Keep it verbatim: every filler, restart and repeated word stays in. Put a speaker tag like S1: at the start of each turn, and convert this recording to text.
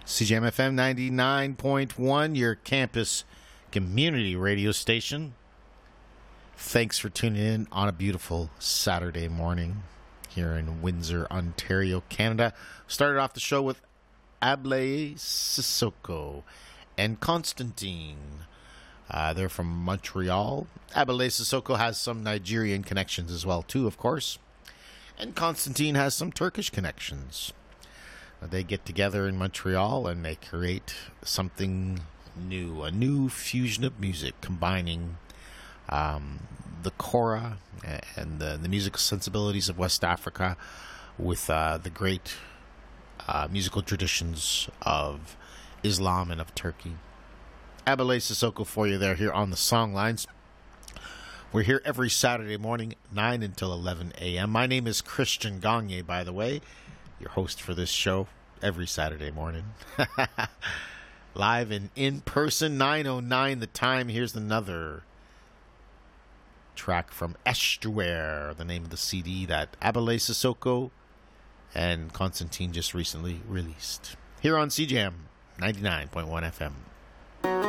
S1: C J M F M ninety-nine point one, your campus community radio station. Thanks for tuning in on a beautiful Saturday morning here in Windsor, Ontario, Canada. Started off the show with Ablé Sissoko and Constantine. Uh, they're from Montreal. Ablé Sissoko has some Nigerian connections as well, too, of course. And Constantine has some Turkish connections. They get together in Montreal and they create something new, a new fusion of music combining um, the kora and the, the musical sensibilities of West Africa with uh, the great uh, musical traditions of Islam and of Turkey. Ablé Sissoko for you there here on the Songlines. We're here every Saturday morning, nine until eleven a.m. My name is Christian Gagne, by the way, your host for this show every Saturday morning. Live and in person, nine oh nine the time. Here's another track from Estuaire, the name of the C D that Ablé Sissoko and Constantine just recently released. Here on C J M ninety-nine point one F M.